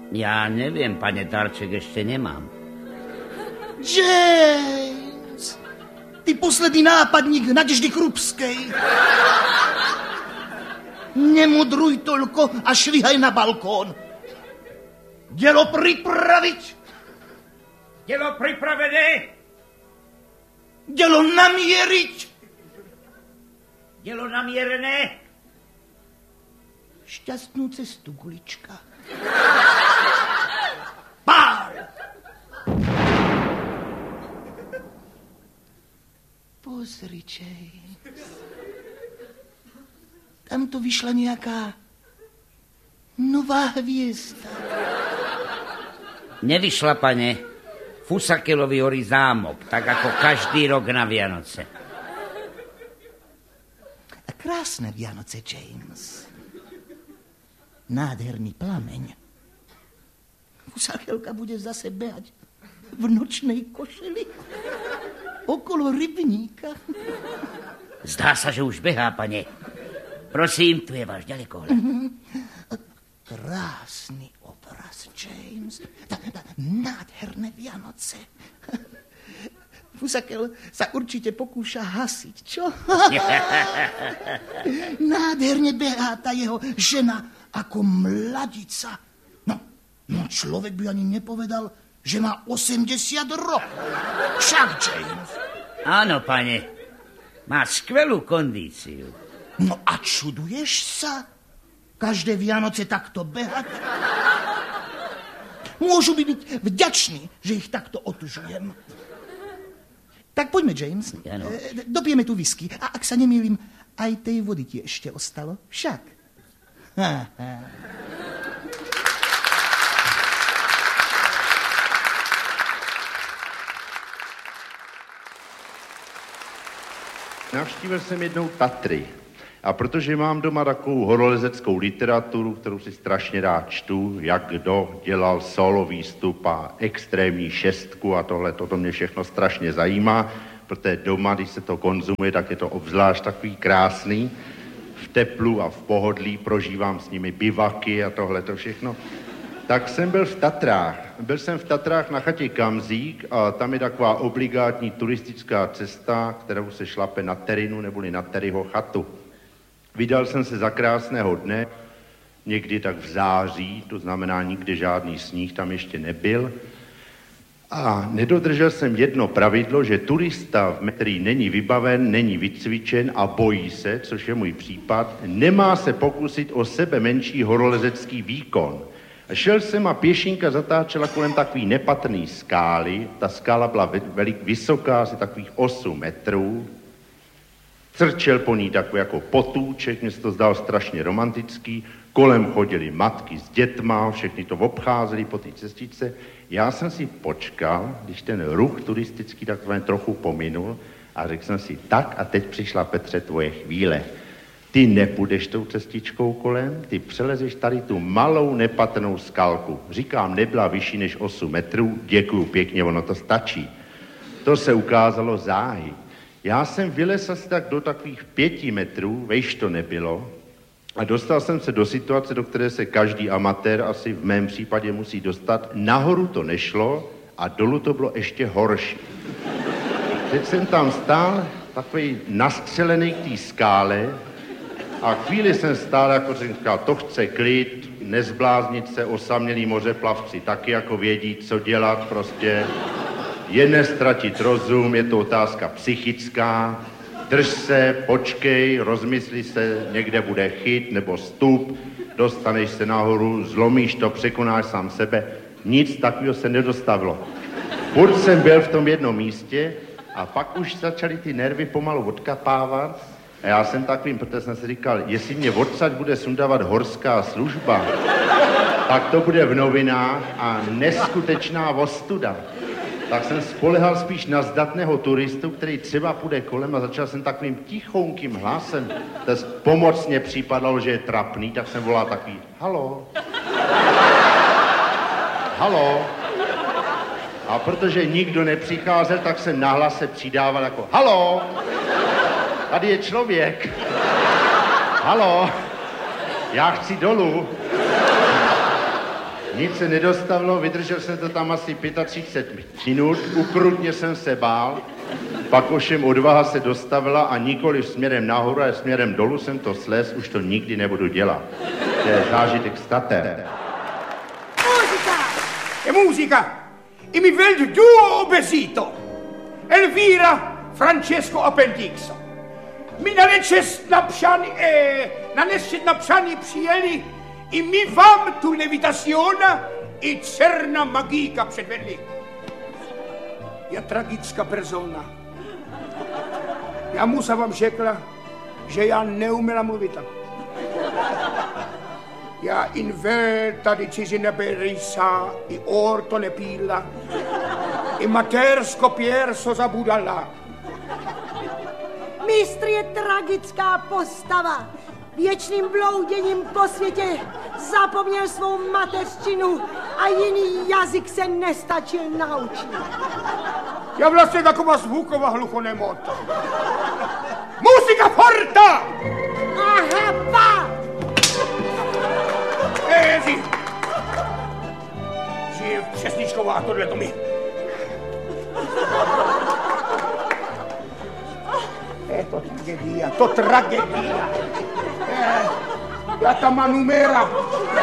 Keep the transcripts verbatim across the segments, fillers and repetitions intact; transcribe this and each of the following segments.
Já nevím, pane, dárček ještě nemám. James, ty posledný nápadník Nadeždy Krupskej. Nemudruj toľko a švihaj na balkón. Dělo připravit. Dělo připravené. Dělo namierit. Dělo namierené. Šťastnou cestu, Gulička. Pál! Pozri, James. Tam to vyšla nějaká nová hvězda. Nevyšla, pane. Fusakelovi horí zámok, tak jako každý rok na Vianoce. A krásné Vianoce, James. Nádherný plameň. Fusakelka bude zase běhat v nočnej košeli okolo rybníka. Zdá se, že už běhá, pane. Prosím, tu je váš ďalekohled. Krásný obraz, James. Nádherné Vianoce. Fusakel sa určite pokúša hasiť, čo? Nádherne behá tá jeho žena ako mladica. No, no človek by ani nepovedal, že má osemdesiat rokov. Však, James. Áno, pane. Má skvelú kondíciu. No a čuduješ sa? Každé Vianoce takto behať? Môžu by byť vďační, že ich takto otužujem. Tak poďme, James. Ano. Dopijeme tu whisky. A ak sa nemýlim, aj tej vody ti ešte ostalo. Však. Ha, ha. Navštívil jsem jednou Tatry. A protože mám doma takovou horolezeckou literaturu, kterou si strašně rád čtu, jak kdo dělal solo výstup a extrémní šestku a tohle, to mě všechno strašně zajímá, protože doma, když se to konzumuje, tak je to obzvlášť takový krásný. V teplu a v pohodlí prožívám s nimi bivaky a tohle to všechno. Tak jsem byl v Tatrách. Byl jsem v Tatrách na chatě Kamzík a tam je taková obligátní turistická cesta, kterou se šlape na Terinu neboli na Terryho chatu. Vydal jsem se za krásného dne, někdy tak v září, to znamená nikdy žádný sníh tam ještě nebyl. A nedodržel jsem jedno pravidlo, že turista, který není vybaven, není vycvičen a bojí se, což je můj případ, nemá se pokusit o sebe menší horolezecký výkon. A šel jsem a pěšinka zatáčela kolem takový nepatrný skály. Ta skála byla velik vysoká, asi takových osm metrů. Crčel po ní takový jako potůček, mně se to zdálo strašně romantický. Kolem chodili matky s dětma, všechny to obcházeli po té cestičce. Já jsem si počkal, když ten ruch turistický takzvaně trochu pominul a řekl jsem si, tak a teď přišla, Petře, tvoje chvíle. Ty nepůjdeš tou cestičkou kolem, ty přelezeš tady tu malou nepatrnou skalku. Říkám, nebyla vyšší než osm metrů, děkuju pěkně, ono to stačí. To se ukázalo záhy. Já jsem vylez asi tak do takových pěti metrů, vejš to nebylo, a dostal jsem se do situace, do které se každý amatér asi v mém případě musí dostat. Nahoru to nešlo a dolů to bylo ještě horší. Teď jsem tam stál, takový nastřelený k té skále, a chvíli jsem stál, jako jsem říkal, to chce klid, nezbláznit se, osamělí mořeplavci, taky jako vědí, co dělat, prostě je nestratit rozum, je to otázka psychická, drž se, počkej, rozmysli se, někde bude chyt nebo stup, dostaneš se nahoru, zlomíš to, překonáš sám sebe, nic takového se nedostavilo. Furt jsem byl v tom jednom místě a pak už začaly ty nervy pomalu odkapávat. A já jsem takovým, protože jsem si říkal, jestli mě odsaď bude sundávat horská služba, tak to bude v novinách a neskutečná ostuda. Tak jsem spolehal spíš na zdatného turistu, který třeba půjde kolem a začal jsem takovým tichounkým hlasem. To pomocně připadalo, že je trapný, tak jsem volal takový, halo. Halo. A protože nikdo nepřicházel, tak jsem nahlas se přidával jako, halo. Tady je člověk. Halo, já chci dolů. Nic se nedostavilo, vydržel jsem to tam asi třicet pět minut, ukrutně jsem se bál, pak ovšem odvaha se dostavila a nikoli směrem nahoru, ale směrem dolů jsem to slez, už to nikdy nebudu dělat. To je zážitek stater. Musica! E musica! E mi vedo duo obesito! Elvira Francesco Appendixo. Mi na nečest napřani, eh, na nečest napřani přijeli i mi vám tu levitaziona i černá magíka předvedli. Je tragická persona. Já musa vám řekla, že já neuměla mluvit. Já inverta di cizina berisa i orto ne pilla i matersko pierso zabudala. Mistr je tragická postava. Věčným blouděním po světě zapomněl svou mateřštinu a jiný jazyk se nestačil naučit. Já vlastně taková zvuková hluchonemota. Musika forta! Aha, pa! Ezi! Živ přesničková tohleto mi. Je to tragedia, to tragedia. Já tam má numera.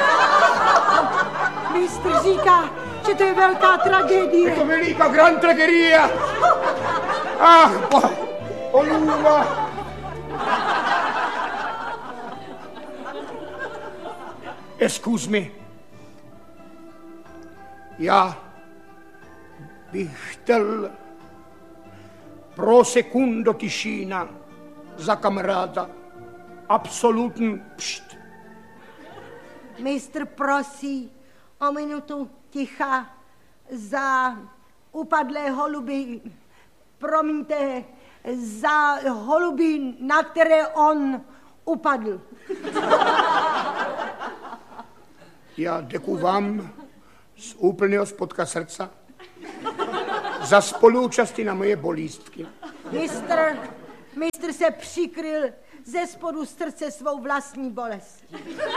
Mistr říká, že to je velká tragédie. Je to veliká gran tragedia. Ach, po, oluva. Excuse me. Já bych chtěl pro sekundo tišina za kamaráda. Absolutní pšt. Mistr prosí o minutu ticha za upadlé holuby. Promiňte, za holuby, na které on upadl. Já děkuji vám z úplného spodka srdca za spoluúčasti na moje bolístky. Mistr, mistr se přikryl ze spodu srdce svou vlastní bolestí.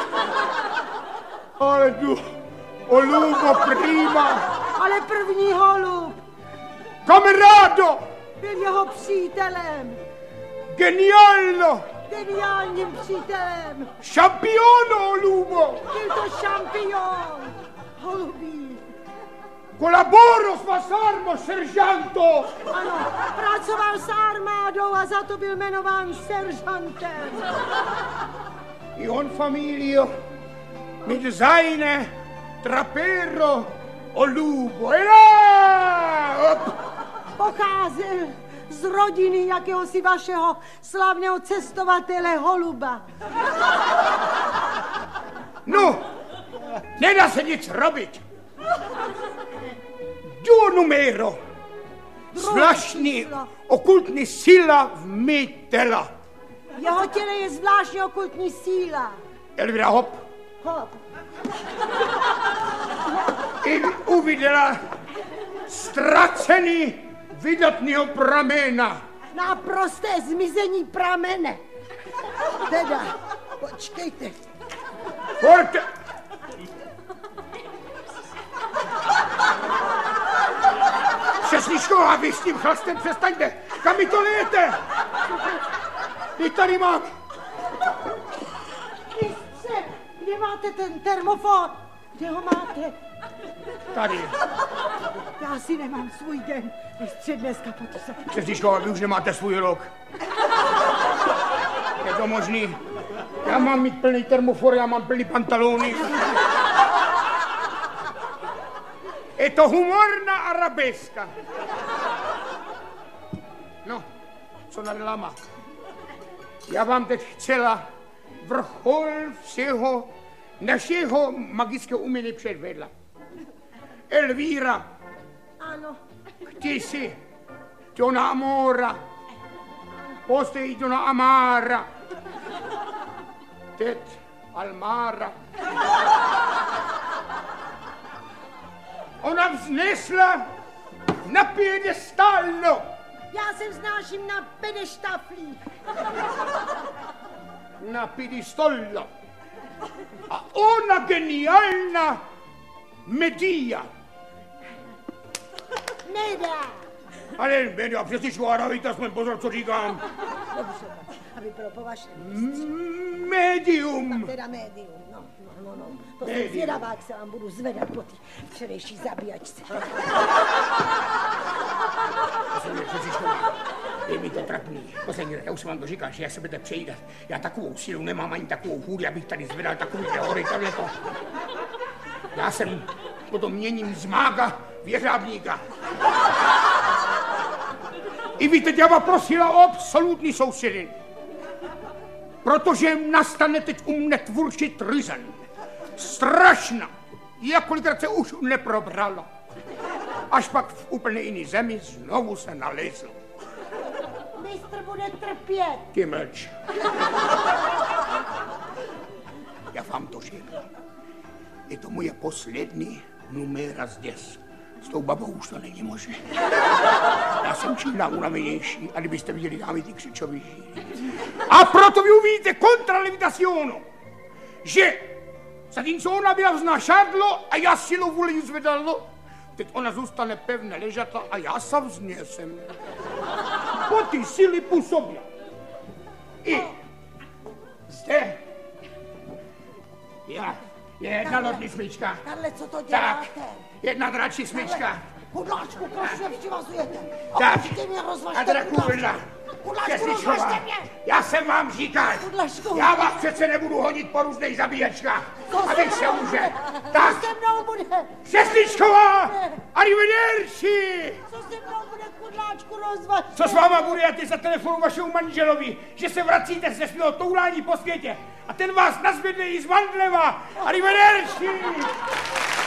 Ale tu, olubo prima. Ale první holub Kamarádo! byl jeho přítelem. Geniálno! Geniálním přítelem. Šampiono, olubo! Byl to šampion. Holubí. Colaboro s vas armo, seržanto! Ano, pracoval s armádou a za to byl jmenován seržantem. I on familio, mit seine trapero, olubo. Ela! Pocházel z rodiny jakéhosi vašeho slavného cestovatele Holuba. No, nedá se nic robit. Duo numero. Zvláštní okultní síla v mý těla. V jeho těle je zvláštní okultní síla. Elvira, hop. Hop. I uviděla ztracený vydatného pramena. Naprosté zmizení pramene. Teda, počkejte. Forte. Přesničková, vy s tím chlastem přestaňte. Kam mi to lijete? Teď tady mám. Mistře, kde máte ten termofon? Kde ho máte? Tady. Já si nemám svůj den. Mistře, dneska potře. Přesničková, vy už nemáte svůj rok. Je to možný? Já mám mít plný termofor, já mám plný pantalony. Je to humorná arabeska. No, co naděláma? Já vám teď chcela vrchol všeho našeho magického umění předvedla. Elvira. Ano. Ty jsi Donna Amora. Postej Donna Amara. Teď Almara. Ona vznesla na piedestálo. Já se vznáším na pedeštaflí. Na piedestolo. A ona geniálna Medea. Medea. Ale Medea, přeslyšová, dávejte aspoň pozor, co říkám. Dobře, aby bylo po vašem. Medium. Tak teda médium, no, no, no, no. To jsem zvědavá, jak se vám budu zvedat po té včerejší zabíjačce. To se mě přeslyšová. Je mi to trapný. Poslední, já už jsem vám to říkal, že já se budete přejídat. Já takovou sílu nemám, ani takovou hůli, abych tady zvedal takový hory, tohleto. Já jsem potom měním z mága v jeřábníka. I vy teď já vás prosila o absolutní sousědin. Protože nastane teď u mne tvůrčí tryzen. Strašná. Jakolikrát se už neprobralo. Až pak v úplně jiný zemi znovu se nalezl. Mistr bude trpět. Ty mlč. Já vám to řeknu. Je to moje poslední numéra zděs. S tou babou už to není možné. Já jsem čím dál unavenější, a kdybyste viděli, dámy ty křičový žíry. A proto vy uvidíte kontralevitacionu, že zatímco ona byla vznášadlo a já silou vůli ji zvedalo, teď ona zůstane pevně ležata a já se vznesem. Po ty síly působí. I zde já. Je jedna lodní smyčka. Karle, co to děláte? Tak, jedna dračí smyčka. Kudláčku, proč mě přivazujete? Tak, Okamžitě mě rozvažte, a Drakůvila. Kudláčku, rozvažte mě. Já jsem vám říkal, Kudláčku. já vás přece nebudu honit po různých zabíjačkách, Co abych se se mnou už... bude? Tak, Co se mnou bude? Přesličková, arrivederci. Co se mnou bude, Kudláčku, rozvažte? Co s váma bude, já ty za telefonu vašemu manželovi, že se vracíte ze svého toulání po světě a ten vás nazvedne i z Vandleva. Arrivederci.